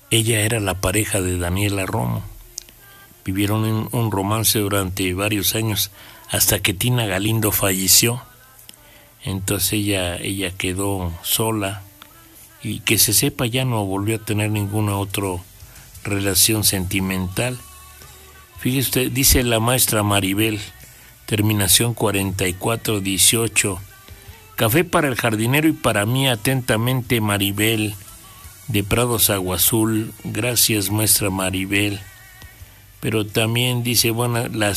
ella era la pareja de Daniela Romo. Vivieron un romance durante varios años hasta que Tina Galindo falleció. Entonces ella quedó sola y que se sepa ya no volvió a tener ninguna otra relación sentimental. Fíjese usted, dice la maestra Maribel, terminación 4418. Café para el jardinero y para mí atentamente Maribel, de Prados Agua Azul. Gracias, maestra Maribel. Pero también dice, la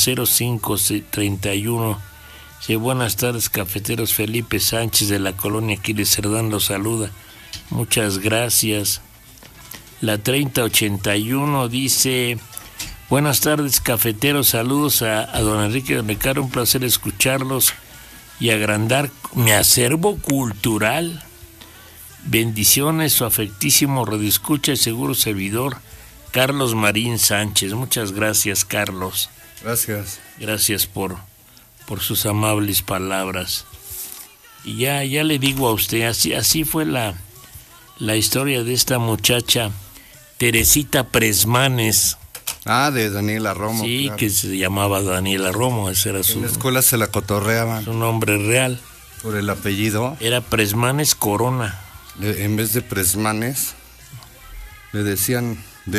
0531, dice, buenas tardes, cafeteros. Felipe Sánchez de la colonia Aquiles Cerdán los saluda. Muchas gracias. La 3081 dice, buenas tardes, cafeteros. Saludos a don Enrique y don Ricardo. Un placer escucharlos y agrandar mi acervo cultural. Bendiciones, su afectísimo radioescucha y seguro servidor, Carlos Marín Sánchez. Muchas gracias, Carlos. Gracias. Gracias por sus amables palabras. Y ya le digo a usted, así fue la historia de esta muchacha, Teresita Presmanes. De Daniela Romo. Sí, claro. que se llamaba Daniela Romo, ese era En la escuela se la cotorreaban. su nombre real. Por el apellido. Era Presmanes Corona. En vez de Presmanes, le decían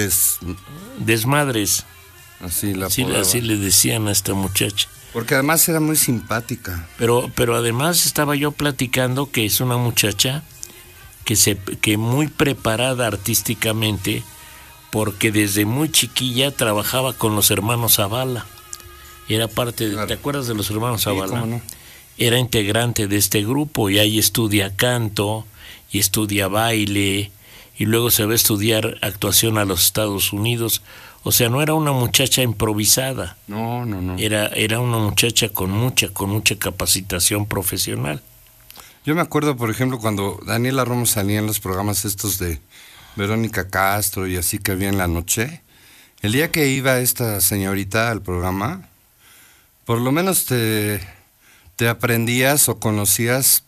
Desmadres. Así la así le decían a esta muchacha. Porque además era muy simpática. Pero además estaba yo platicando que es una muchacha que muy preparada artísticamente, porque desde muy chiquilla trabajaba con los hermanos Zavala. Era parte de, claro. ¿Te acuerdas de los hermanos Zavala? Sí, ¿cómo no? Era integrante de este grupo y ahí estudia canto y estudia baile y luego se va a estudiar actuación a los Estados Unidos. O sea, no era una muchacha improvisada. No. Era una muchacha con mucha capacitación profesional. Yo me acuerdo, por ejemplo, cuando Daniela Romo salía en los programas estos de Verónica Castro y así que había en la noche, el día que iba esta señorita al programa, por lo menos te aprendías o conocías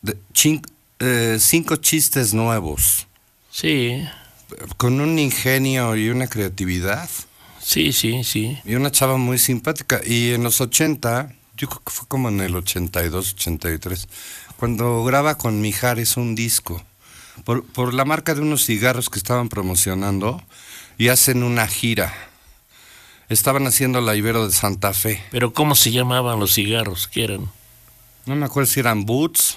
5 chistes nuevos. Sí. Con un ingenio y una creatividad. Sí. Y una chava muy simpática. Y en los 80, yo creo que fue como en el 82, 83, cuando graba con Mijares un disco, por la marca de unos cigarros que estaban promocionando, y hacen una gira. Estaban haciendo la Ibero de Santa Fe. ¿Pero cómo se llamaban los cigarros? ¿Qué eran? No me acuerdo si eran Boots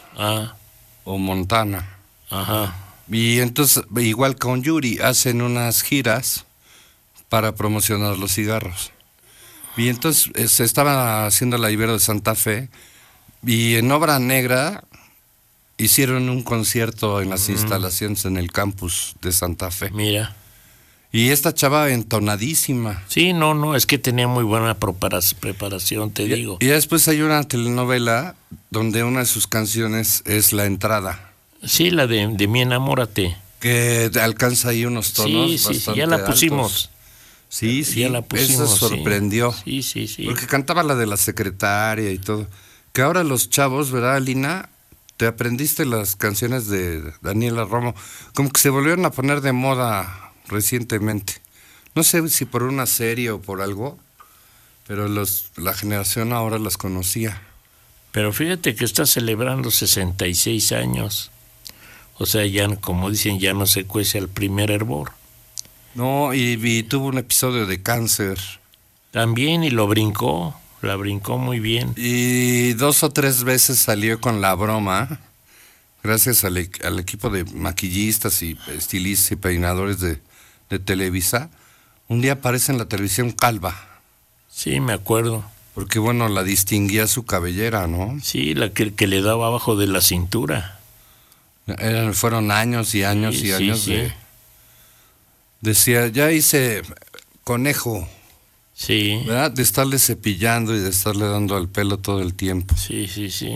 o Montana. Ajá. Y entonces, igual con Yuri, hacen unas giras para promocionar los cigarros. Y entonces se estaba haciendo la Ibero de Santa Fe, y en Obra Negra hicieron un concierto en las instalaciones en el campus de Santa Fe. Mira. Y esta chava entonadísima. Sí, no, es que tenía muy buena preparación, te digo. Y después hay una telenovela donde una de sus canciones es La Entrada. Sí, la de Mi Enamórate. Que alcanza ahí unos tonos sí, ya la pusimos. Altos. Sí, ya la pusimos. Eso sorprendió. Sí. Porque cantaba la de la secretaria y todo. Que ahora los chavos, ¿verdad, Lina? Te aprendiste las canciones de Daniela Romo. Como que se volvieron a poner de moda recientemente. No sé si por una serie o por algo, pero la generación ahora las conocía. Pero fíjate que está celebrando 66 años. O sea, ya, como dicen, ya no se cuece al primer hervor. No, y tuvo un episodio de cáncer. También, y la brincó muy bien. Y 2 o 3 veces salió con la broma, gracias al equipo de maquillistas y estilistas y peinadores de Televisa. Un día aparece en la televisión calva. Sí, me acuerdo. Porque, la distinguía su cabellera, ¿no? Sí, la que le daba abajo de la cintura. Fueron años y años y años de... Decía, ya hice conejo. Sí. ¿Verdad? De estarle cepillando y de estarle dando al pelo todo el tiempo. Sí.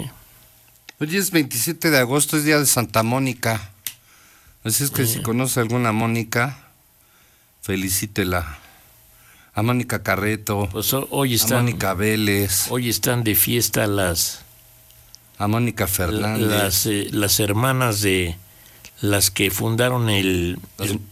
Hoy es 27 de agosto, es día de Santa Mónica. Así es que si conoce alguna Mónica, felicítela. A Mónica Carreto, pues hoy a Mónica Vélez. Hoy están de fiesta a Mónica Fernández. Las hermanas de las que fundaron el